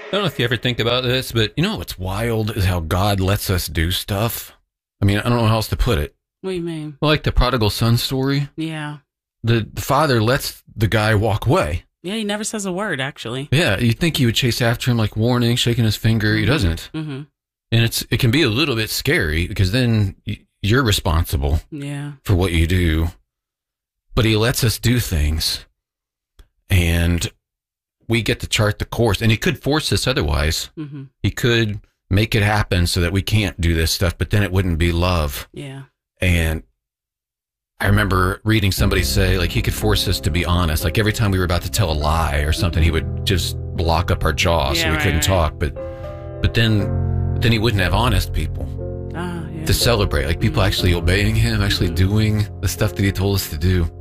I don't know if you ever think about this, but you know what's wild is how God lets us do stuff. I mean, I don't know how else to put it. What do you mean? Well, like the prodigal son story. Yeah. The father lets the guy walk away. Yeah, he never says a word, actually. Yeah, you'd think he would chase after him like warning, shaking his finger. He doesn't. Mm-hmm. And it can be a little bit scary because then you're responsible Yeah. for what you do. But he lets us do things. And we get to chart the course. And he could force us otherwise. Mm-hmm. He could make it happen so that we can't do this stuff, but then it wouldn't be love. Yeah. And I remember reading somebody say, like, he could force us to be honest. Like, every time we were about to tell a lie or something, he would just block up our jaw so we couldn't talk. But then he wouldn't have honest people Yeah. to celebrate. Like, people actually obeying him, actually doing the stuff that he told us to do.